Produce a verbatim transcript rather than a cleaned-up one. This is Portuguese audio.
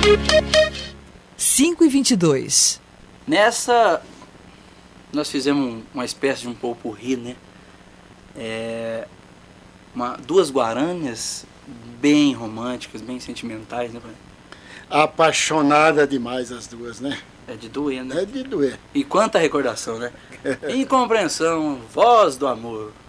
cinco e vinte e dois. Nessa, nós fizemos uma espécie de um pot-pourri, né? É, uma, duas guaranias bem românticas, bem sentimentais, né? Apaixonada demais as duas, né? É de doer, né? É de doer. E quanta recordação, né? Incompreensão, voz do amor.